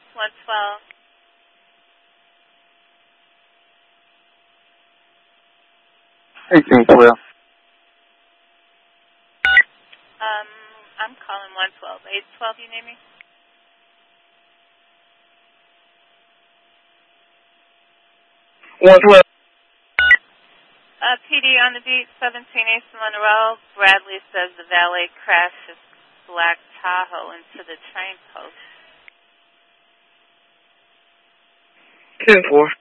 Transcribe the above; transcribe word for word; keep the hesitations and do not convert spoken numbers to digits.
one twelve. eighteen twelve. Um, I'm calling one twelve. eight twelve, you name me? one twelve. Uh, P D on the beat, seventeen East Monroe. Bradley says the valet crashed his black Tahoe into the train post. ten four.